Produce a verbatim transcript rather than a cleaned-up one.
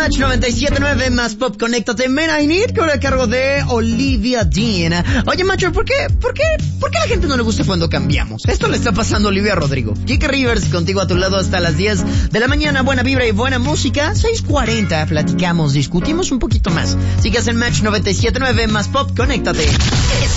Match noventa y siete punto nueve más Pop, conéctate. Men I Need, con el cargo de Olivia Dean. Oye, macho, ¿por qué, por qué, por qué a la gente no le gusta cuando cambiamos? Esto le está pasando a Olivia Rodrigo. Kike Rivers, contigo a tu lado hasta las diez de la mañana. Buena vibra y buena música. seis cuarenta, platicamos, discutimos un poquito más. Sigas en Match noventa y siete punto nueve más Pop, conéctate.